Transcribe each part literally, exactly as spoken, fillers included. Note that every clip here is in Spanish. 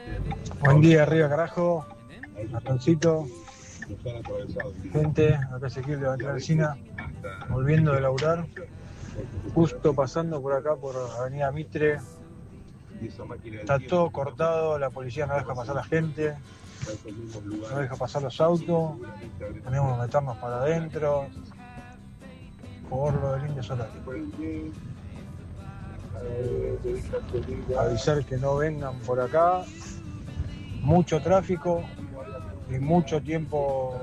Buen día, arriba carajo, Ratoncito, gente, acá Ezequiel de Bandeira Alsina, volviendo de laburar, justo pasando por acá por Avenida Mitre, está todo cortado, la policía no deja pasar a la gente, no deja pasar los autos, tenemos que meternos para adentro, por lo del Indio Solar. Avisar que no vengan por acá, mucho tráfico y mucho tiempo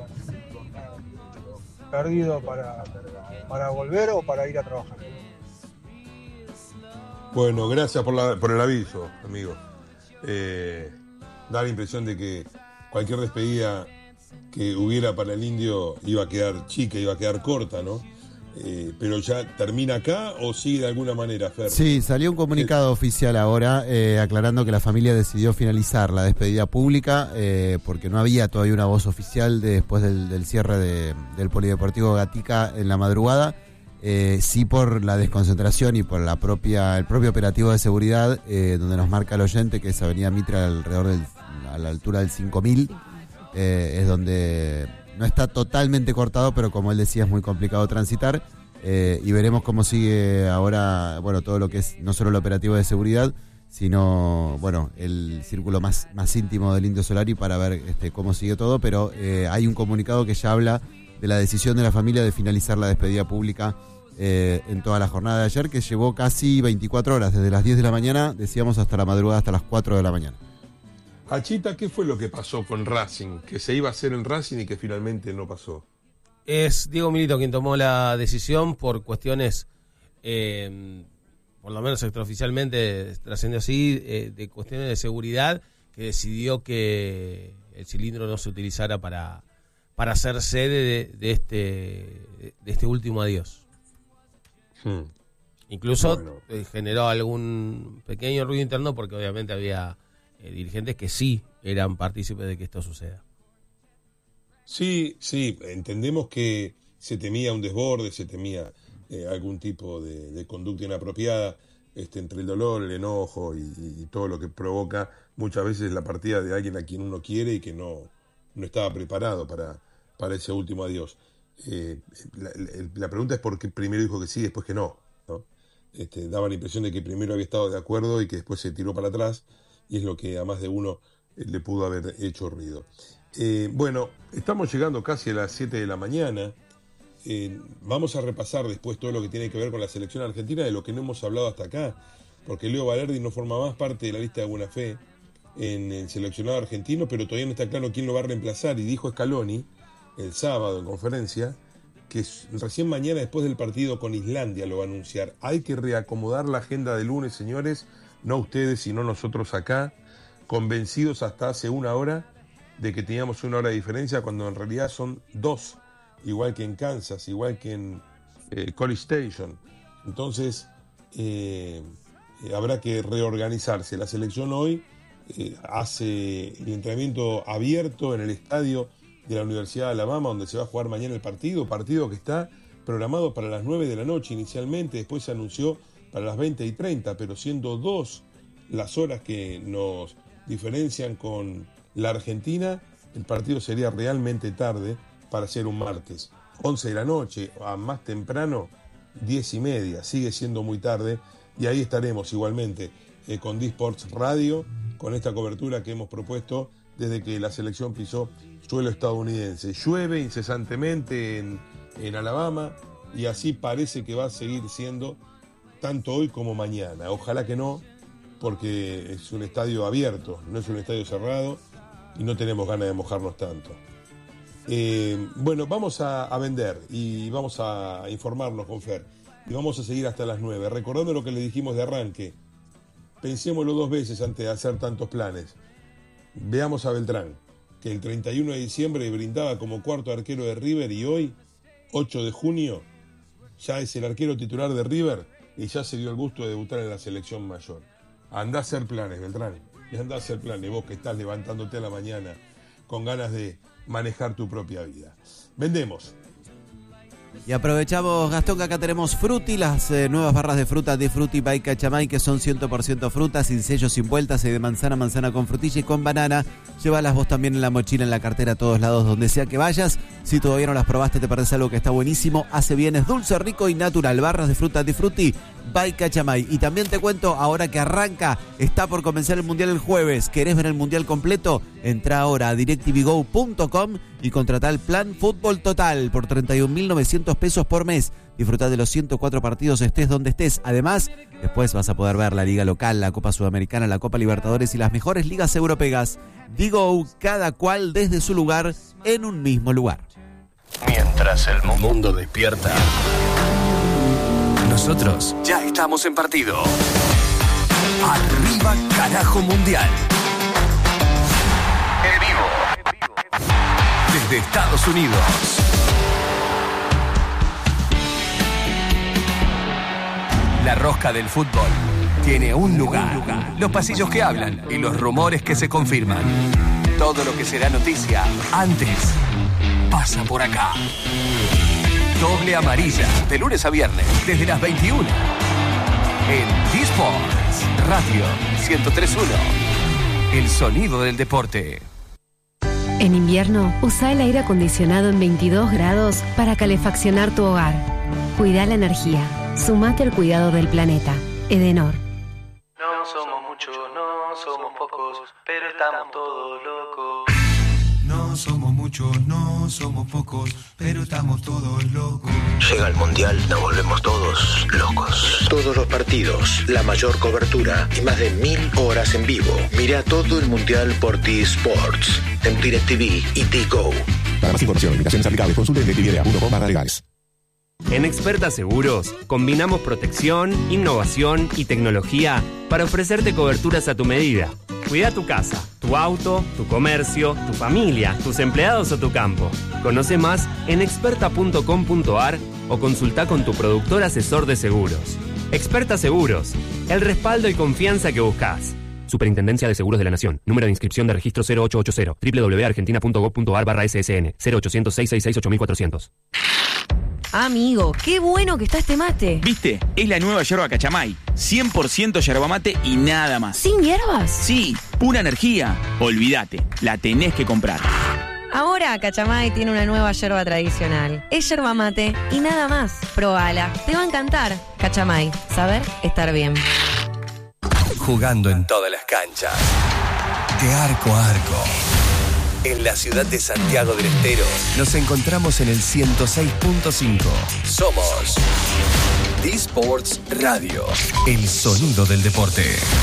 perdido para, para volver o para ir a trabajar. Bueno, gracias por, la, por el aviso, amigo. Eh, da la impresión de que cualquier despedida que hubiera para el Indio iba a quedar chica, iba a quedar corta, ¿no? Eh, pero ya termina acá o sigue de alguna manera, Fer. Sí, salió un comunicado eh, oficial ahora eh, aclarando que la familia decidió finalizar la despedida pública eh, porque no había todavía una voz oficial de, después del, del cierre de, del Polideportivo Gatica en la madrugada. Eh, sí, por la desconcentración y por la propia el propio operativo de seguridad eh, donde nos marca el oyente que es Avenida Mitre alrededor del, a la altura del cinco mil eh, es donde no está totalmente cortado, pero como él decía es muy complicado transitar eh, y veremos cómo sigue ahora, bueno, todo lo que es no solo el operativo de seguridad, sino, bueno, el círculo más, más íntimo del Indio Solari para ver este, cómo sigue todo, pero eh, hay un comunicado que ya habla de la decisión de la familia de finalizar la despedida pública eh, en toda la jornada de ayer, que llevó casi veinticuatro horas, desde las diez de la mañana, decíamos, hasta la madrugada, hasta las cuatro de la mañana. Achita, ¿qué fue lo que pasó con Racing? Que se iba a hacer en Racing y que finalmente no pasó. Es Diego Milito quien tomó la decisión por cuestiones, eh, por lo menos extraoficialmente trascendió así, eh, de cuestiones de seguridad, que decidió que el cilindro no se utilizara para, para ser sede de, de, este, de este último adiós. Hmm. Incluso bueno. eh, generó algún pequeño ruido interno porque obviamente había eh, dirigentes que sí eran partícipes de que esto suceda. Sí, sí, entendemos que se temía un desborde, se temía eh, algún tipo de, de conducta inapropiada, este, entre el dolor, el enojo y, y todo lo que provoca muchas veces la partida de alguien a quien uno quiere y que no, no estaba preparado para, para ese último adiós. Eh, la, la pregunta es por qué primero dijo que sí y después que no, ¿no? Este, daba la impresión de que primero había estado de acuerdo y que después se tiró para atrás, y es lo que a más de uno eh, le pudo haber hecho ruido. Eh, bueno, estamos llegando casi a las siete de la mañana. Eh, vamos a repasar después todo lo que tiene que ver con la selección argentina, de lo que no hemos hablado hasta acá, porque Leo Valerdi no forma más parte de la lista de buena fe en el seleccionado argentino, pero todavía no está claro quién lo va a reemplazar, y dijo Scaloni el sábado en conferencia que recién mañana después del partido con Islandia lo va a anunciar. Hay que reacomodar la agenda de lunes, señores, no ustedes sino nosotros acá, convencidos hasta hace una hora de que teníamos una hora de diferencia cuando en realidad son dos, igual que en Kansas, igual que en eh, College Station. Entonces eh, eh, habrá que reorganizarse. La selección hoy eh, hace el entrenamiento abierto en el estadio de la Universidad de Alabama, donde se va a jugar mañana el partido, partido que está programado para las nueve de la noche inicialmente, después se anunció para las veinte y treinta, pero siendo dos las horas que nos diferencian con la Argentina, el partido sería realmente tarde para ser un martes. once de la noche, a más temprano, diez y media, sigue siendo muy tarde, y ahí estaremos igualmente eh, con D-Sports Radio, con esta cobertura que hemos propuesto desde que la selección pisó suelo estadounidense. Llueve incesantemente en, en Alabama, y así parece que va a seguir siendo tanto hoy como mañana. Ojalá que no, porque es un estadio abierto, no es un estadio cerrado, y no tenemos ganas de mojarnos tanto. Eh, bueno, vamos a, a vender y vamos a informarnos con Fer. Y vamos a seguir hasta las nueve. Recordando lo que le dijimos de arranque, pensémoslo dos veces antes de hacer tantos planes. Veamos a Beltrán, que el treinta y uno de diciembre brindaba como cuarto arquero de River, y hoy, ocho de junio, ya es el arquero titular de River y ya se dio el gusto de debutar en la selección mayor. Andá a hacer planes, Beltrán. Y andá a hacer planes, vos que estás levantándote a la mañana con ganas de manejar tu propia vida. Vendemos. Y aprovechamos, Gastón, que acá tenemos Frutti, las eh, nuevas barras de fruta de Frutti by Cachamay, que son cien por ciento fruta, sin sellos, sin vueltas, y de manzana, manzana con frutilla y con banana. Llévalas vos también en la mochila, en la cartera, a todos lados, donde sea que vayas. Si todavía no las probaste, te perdés algo que está buenísimo, hace bien, es dulce, rico y natural. Barras de fruta de Frutti by Cachamay. Y también te cuento, ahora que arranca, está por comenzar el Mundial el jueves. ¿Querés ver el Mundial completo? Entra ahora a directvgo punto com y contratá el plan Fútbol Total por treinta y un mil novecientos pesos por mes. Disfrutá de los ciento cuatro partidos, estés donde estés. Además, después vas a poder ver la Liga Local, la Copa Sudamericana, la Copa Libertadores y las mejores ligas europeas. Digo, cada cual desde su lugar, en un mismo lugar. Mientras el mundo despierta, nosotros ya estamos en partido. Arriba, carajo, Mundial. En vivo. Desde Estados Unidos. La rosca del fútbol tiene un lugar. Los pasillos que hablan y los rumores que se confirman. Todo lo que será noticia antes pasa por acá. Doble amarilla, de lunes a viernes, desde las veintiuna. En D-Sports Radio ciento tres punto uno. El sonido del deporte. En invierno, usa el aire acondicionado en veintidós grados para calefaccionar tu hogar. Cuida la energía. Sumate al cuidado del planeta. Edenor. No somos muchos, no somos pocos, pero estamos todos locos. No somos muchos, no somos pocos, pero estamos todos locos. Llega el Mundial, nos volvemos todos locos. Todos los partidos, la mayor cobertura y más de mil horas en vivo. Mira todo el Mundial por T-Sports, en DirecTV y T-Go. Para más información, invitaciones aplicables, consulte en directv punto com barra legales. En Experta Seguros, combinamos protección, innovación y tecnología para ofrecerte coberturas a tu medida. Cuida tu casa, tu auto, tu comercio, tu familia, tus empleados o tu campo. Conoce más en experta punto com punto ar o consulta con tu productor asesor de seguros. Experta Seguros, el respaldo y confianza que buscas. Superintendencia de Seguros de la Nación. Número de inscripción de registro cero ocho ocho cero. doble u doble u doble u punto argentina punto gob punto ar barra ese ese ene. cero ochocientos, seiscientos sesenta y seis, ocho mil cuatrocientos. Amigo, qué bueno que está este mate. ¿Viste? Es la nueva yerba Cachamay. cien por ciento yerba mate y nada más. ¿Sin hierbas? Sí, pura energía. Olvídate, la tenés que comprar. Ahora Cachamay tiene una nueva yerba tradicional. Es yerba mate y nada más. Probala, te va a encantar. Cachamay, saber estar bien. Jugando en todas las canchas. De arco a arco. En la ciudad de Santiago del Estero nos encontramos en el ciento seis punto cinco. Somos D-Sports Radio, el sonido del deporte.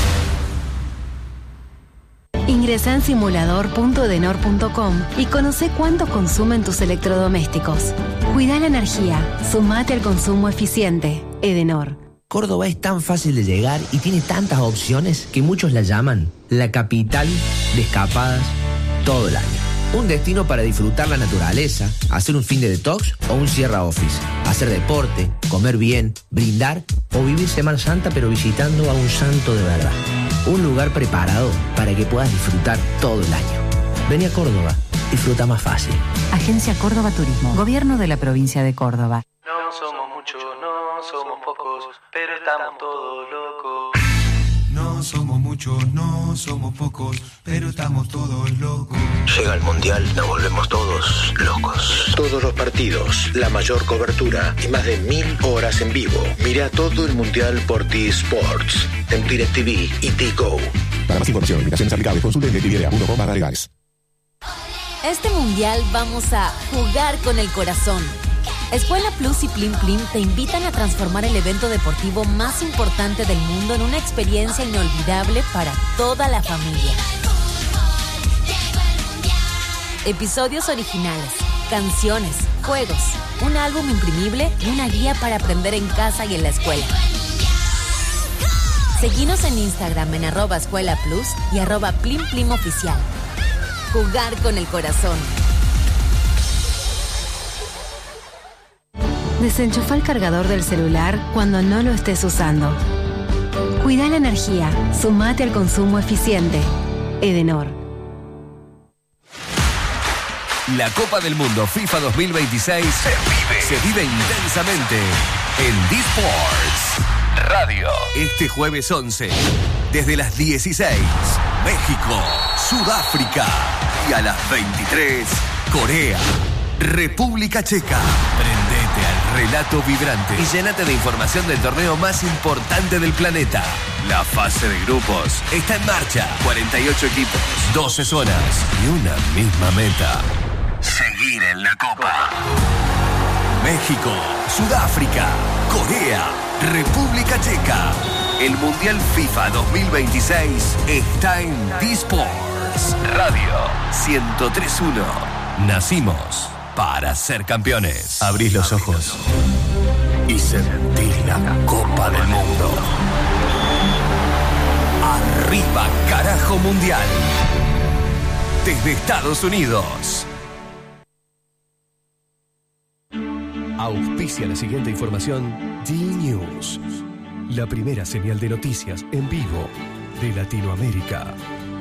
Ingresa en simulador punto edenor punto com y conoce cuánto consumen tus electrodomésticos. Cuida la energía, sumate al consumo eficiente. Edenor. Córdoba es tan fácil de llegar y tiene tantas opciones que muchos la llaman la capital de escapadas todo el año. Un destino para disfrutar la naturaleza, hacer un fin de detox o un Sierra Office, hacer deporte, comer bien, brindar o vivir Semana Santa pero visitando a un santo de verdad. Un lugar preparado para que puedas disfrutar todo el año. Vení a Córdoba, disfruta más fácil. Agencia Córdoba Turismo, Gobierno de la Provincia de Córdoba. No somos muchos, no somos pocos, pero estamos todos locos. No somos muchos, no somos pocos, pero estamos todos locos. Llega el Mundial, nos volvemos todos locos. Todos los partidos, la mayor cobertura y más de mil horas en vivo. Mira todo el Mundial por T-Sports, en DirecTV y T-Go. Para más información, invitaciones aplicables, consulte en directv punto com barra legales. Este Mundial vamos a jugar con el corazón. Escuela Plus y Plim Plim te invitan a transformar el evento deportivo más importante del mundo en una experiencia inolvidable para toda la familia. Episodios originales, canciones, juegos, un álbum imprimible y una guía para aprender en casa y en la escuela. Seguinos en Instagram en arroba Escuela Plus y arroba Plim Plim Oficial. Jugar con el corazón. Desenchufa el cargador del celular cuando no lo estés usando. Cuida la energía, sumate al consumo eficiente. Edenor. La Copa del Mundo FIFA dos mil veintiséis se vive, se vive intensamente en D-Sports Radio. Este jueves once, desde las dieciséis, México, Sudáfrica. Y a las veintitrés, Corea, República Checa. Prendete al relato vibrante y llénate de información del torneo más importante del planeta. La fase de grupos está en marcha. cuarenta y ocho equipos, doce zonas y una misma meta: seguir en la Copa. México, Sudáfrica, Corea, República Checa. El Mundial FIFA dos mil veintiséis está en D-Sports Radio ciento tres punto uno. Nacimos para ser campeones. Abrís los ojos y sentís la Copa del Mundo. Arriba, carajo, Mundial. Desde Estados Unidos. Auspicia la siguiente información D-News, la primera señal de noticias en vivo de Latinoamérica.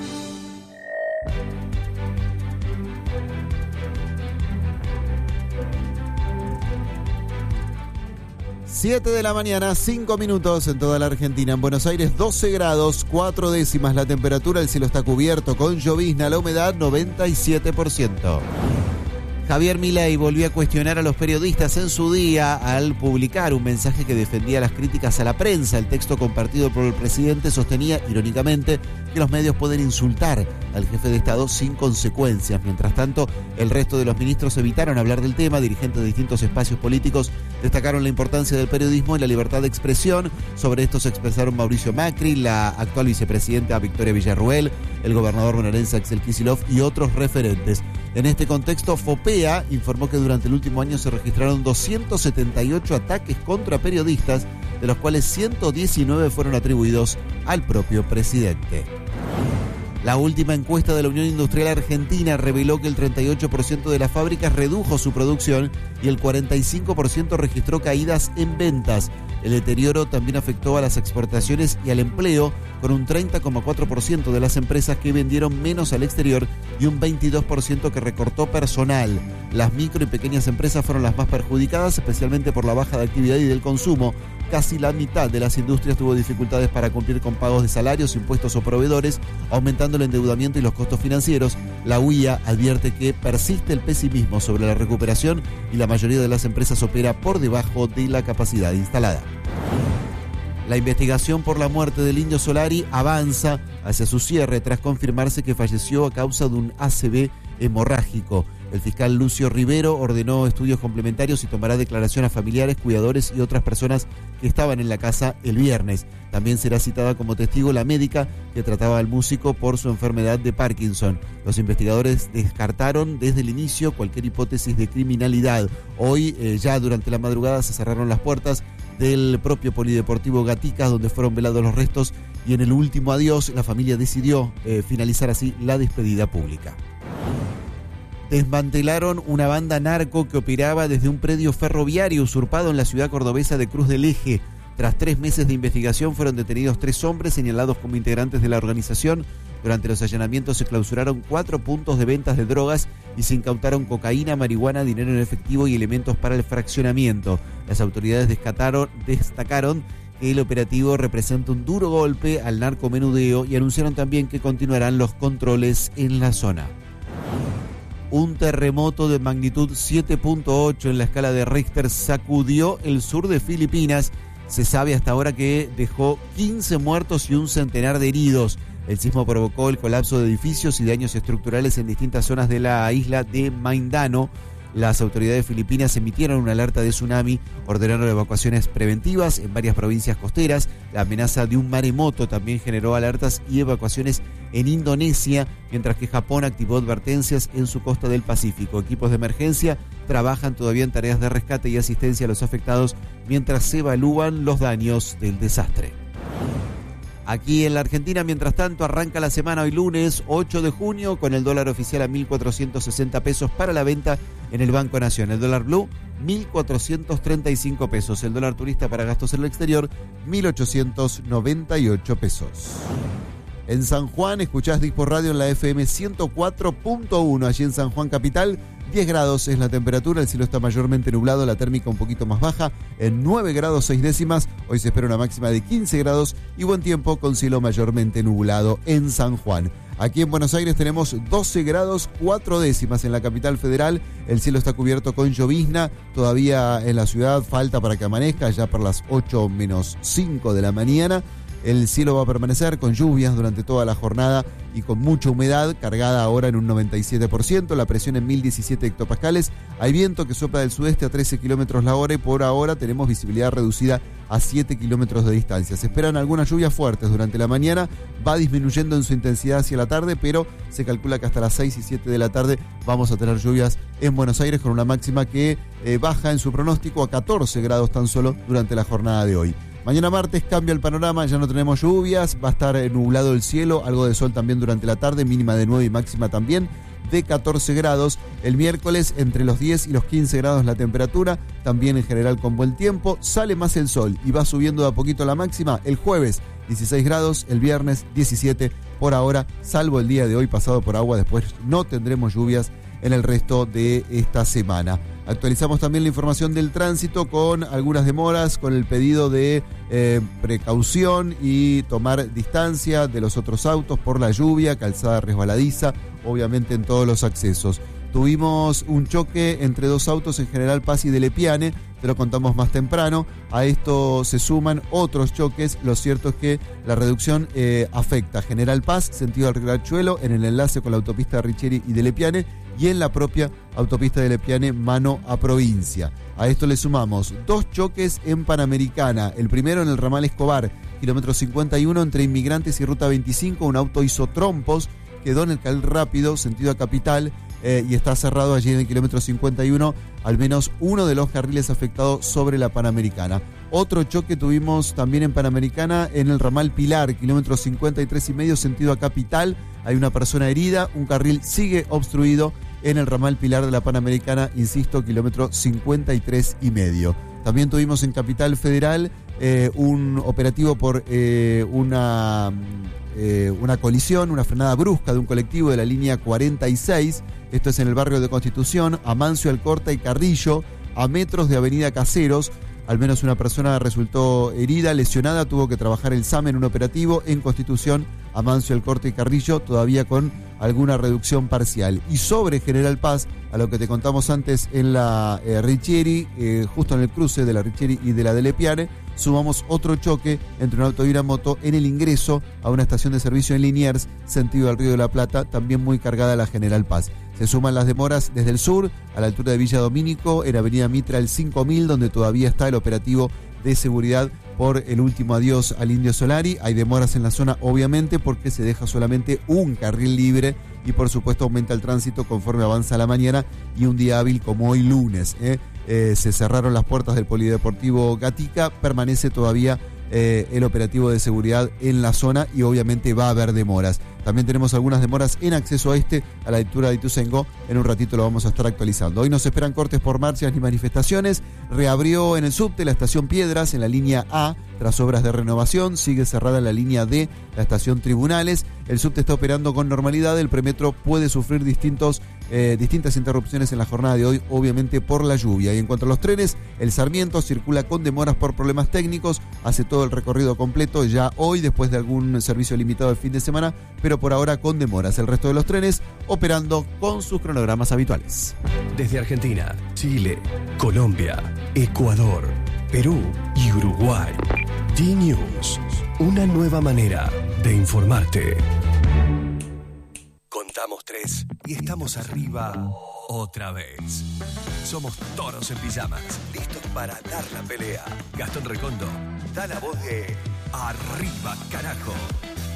siete de la mañana, cinco minutos en toda la Argentina. En Buenos Aires, doce grados, cuatro décimas la temperatura. El cielo está cubierto con llovizna, la humedad noventa y siete por ciento. Javier Milei volvió a cuestionar a los periodistas en su día al publicar un mensaje que defendía las críticas a la prensa. El texto compartido por el presidente sostenía, irónicamente, que los medios pueden insultar al jefe de Estado sin consecuencias. Mientras tanto, el resto de los ministros evitaron hablar del tema. Dirigentes de distintos espacios políticos destacaron la importancia del periodismo y la libertad de expresión. Sobre esto se expresaron Mauricio Macri, la actual vicepresidenta Victoria Villarruel, el gobernador bonaerense Axel Kicillof y otros referentes. En este contexto, FOPEA informó que durante el último año se registraron doscientos setenta y ocho ataques contra periodistas, de los cuales ciento diecinueve fueron atribuidos al propio presidente. La última encuesta de la Unión Industrial Argentina reveló que el treinta y ocho por ciento de las fábricas redujo su producción y el cuarenta y cinco por ciento registró caídas en ventas. El deterioro también afectó a las exportaciones y al empleo, con un treinta coma cuatro por ciento de las empresas que vendieron menos al exterior y un veintidós por ciento que recortó personal. Las micro y pequeñas empresas fueron las más perjudicadas, especialmente por la baja de actividad y del consumo. Casi la mitad de las industrias tuvo dificultades para cumplir con pagos de salarios, impuestos o proveedores, aumentando el endeudamiento y los costos financieros. La U I A advierte que persiste el pesimismo sobre la recuperación y la mayoría de las empresas opera por debajo de la capacidad instalada. La investigación por la muerte del Indio Solari avanza hacia su cierre tras confirmarse que falleció a causa de un A C V hemorrágico. El fiscal Lucio Rivero ordenó estudios complementarios y tomará declaración a familiares, cuidadores y otras personas que estaban en la casa el viernes. También será citada como testigo la médica que trataba al músico por su enfermedad de Parkinson. Los investigadores descartaron desde el inicio cualquier hipótesis de criminalidad. Hoy, eh, ya durante la madrugada, se cerraron las puertas del propio Polideportivo Gatica, donde fueron velados los restos, y en el último adiós la familia decidió eh, finalizar así la despedida pública. Desmantelaron una banda narco que operaba desde un predio ferroviario usurpado en la ciudad cordobesa de Cruz del Eje. Tras tres meses de investigación fueron detenidos tres hombres señalados como integrantes de la organización. Durante los allanamientos se clausuraron cuatro puntos de ventas de drogas y se incautaron cocaína, marihuana, dinero en efectivo y elementos para el fraccionamiento. Las autoridades destacaron, destacaron que el operativo representa un duro golpe al narcomenudeo y anunciaron también que continuarán los controles en la zona. Un terremoto de magnitud siete punto ocho en la escala de Richter sacudió el sur de Filipinas. Se sabe hasta ahora que dejó quince muertos y un centenar de heridos. El sismo provocó el colapso de edificios y daños estructurales en distintas zonas de la isla de Mindanao. Las autoridades filipinas emitieron una alerta de tsunami, ordenaron evacuaciones preventivas en varias provincias costeras. La amenaza de un maremoto también generó alertas y evacuaciones en Indonesia, mientras que Japón activó advertencias en su costa del Pacífico. Equipos de emergencia trabajan todavía en tareas de rescate y asistencia a los afectados mientras se evalúan los daños del desastre. Aquí en la Argentina, mientras tanto, arranca la semana hoy lunes ocho de junio con el dólar oficial a mil cuatrocientos sesenta pesos para la venta en el Banco Nación. El dólar blue, mil cuatrocientos treinta y cinco pesos. El dólar turista para gastos en el exterior, mil ochocientos noventa y ocho pesos. En San Juan, escuchás Dispo Radio en la F M ciento cuatro punto uno, allí en San Juan Capital. diez grados es la temperatura, el cielo está mayormente nublado, la térmica un poquito más baja, en nueve grados seis décimas. Hoy se espera una máxima de quince grados y buen tiempo con cielo mayormente nublado en San Juan. Aquí en Buenos Aires tenemos doce grados cuatro décimas en la capital federal. El cielo está cubierto con llovizna. Todavía en la ciudad falta para que amanezca, ya por las ocho menos cinco de la mañana. El cielo va a permanecer con lluvias durante toda la jornada y con mucha humedad, cargada ahora en un noventa y siete por ciento, la presión en mil diecisiete hectopascales. Hay viento que sopla del sudeste a trece kilómetros la hora y por ahora tenemos visibilidad reducida a siete kilómetros de distancia. Se esperan algunas lluvias fuertes durante la mañana, va disminuyendo en su intensidad hacia la tarde, pero se calcula que hasta las seis y siete de la tarde vamos a tener lluvias en Buenos Aires con una máxima que eh, baja en su pronóstico a catorce grados tan solo durante la jornada de hoy. Mañana martes cambia el panorama, ya no tenemos lluvias, va a estar nublado el cielo, algo de sol también durante la tarde, mínima de nueve y máxima también de catorce grados. El miércoles entre los diez y los quince grados la temperatura, también en general con buen tiempo, sale más el sol y va subiendo de a poquito la máxima. El jueves dieciséis grados, el viernes diecisiete por ahora, salvo el día de hoy pasado por agua, después no tendremos lluvias en el resto de esta semana. Actualizamos también la información del tránsito con algunas demoras, con el pedido de eh, precaución y tomar distancia de los otros autos por la lluvia, calzada resbaladiza, obviamente en todos los accesos. Tuvimos un choque entre dos autos en General Paz y de Lepiane, te lo contamos más temprano. A esto se suman otros choques. Lo cierto es que la reducción eh, afecta a General Paz, sentido al Riachuelo, en el enlace con la autopista Richieri y de Lepiane, y en la propia autopista de Lepiane, mano a provincia. A esto le sumamos dos choques en Panamericana. El primero en el ramal Escobar, kilómetro cincuenta y uno, entre Inmigrantes y Ruta veinticinco. Un auto hizo trompos, quedó en el carril rápido, sentido a Capital, eh, y está cerrado allí en el kilómetro cincuenta y uno, al menos uno de los carriles afectados sobre la Panamericana. Otro choque tuvimos también en Panamericana, en el ramal Pilar, kilómetro cincuenta y tres y medio, sentido a Capital. Hay una persona herida, un carril sigue obstruido en el ramal Pilar de la Panamericana, insisto, kilómetro cincuenta y tres y medio. También tuvimos en Capital Federal eh, un operativo por eh, una, eh, una colisión, una frenada brusca de un colectivo de la línea cuarenta y seis. Esto es en el barrio de Constitución, Amancio Alcorta y Carrillo, a metros de Avenida Caseros. Al menos una persona resultó herida, lesionada, tuvo que trabajar el S A M en un operativo en Constitución, Amancio Alcorta y Carrillo, todavía con alguna reducción parcial. Y sobre General Paz, a lo que te contamos antes en la eh, Richieri, eh, justo en el cruce de la Richieri y de la de Lepiane, sumamos otro choque entre un auto y una moto en el ingreso a una estación de servicio en Liniers, sentido al Río de la Plata, también muy cargada la General Paz. Se suman las demoras desde el sur, a la altura de Villa Domínico, en Avenida Mitra el cinco mil, donde todavía está el operativo de seguridad por el último adiós al Indio Solari. Hay demoras en la zona, obviamente, porque se deja solamente un carril libre y, por supuesto, aumenta el tránsito conforme avanza la mañana y un día hábil como hoy lunes. ¿eh? Eh, se cerraron las puertas del Polideportivo Gatica, permanece todavía eh, el operativo de seguridad en la zona y obviamente va a haber demoras. También tenemos algunas demoras en acceso a este, a la altura de Ituzaingó. En un ratito lo vamos a estar actualizando. Hoy no se esperan cortes por marchas ni manifestaciones. Reabrió en el subte la estación Piedras en la línea A tras obras de renovación. Sigue cerrada en la línea D la estación Tribunales. El subte está operando con normalidad. El premetro puede sufrir distintos, eh, distintas interrupciones en la jornada de hoy, obviamente por la lluvia. Y en cuanto a los trenes, el Sarmiento circula con demoras por problemas técnicos. Hace todo el recorrido completo ya hoy, después de algún servicio limitado el fin de semana, pero por ahora con demoras. El resto de los trenes operando con sus cronogramas habituales. Desde Argentina, Chile, Colombia, Ecuador, Perú y Uruguay. D-News, una nueva manera de informarte. Contamos tres y estamos arriba otra vez. Somos toros en pijamas, listos para dar la pelea. Gastón Recondo da la voz de Arriba, carajo.